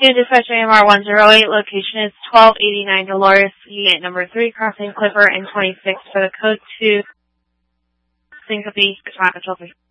Good dispatch AMR 108, location is 1289 Dolores, unit number 3, crossing Clipper and 26 for the code 2, syncope, control 3.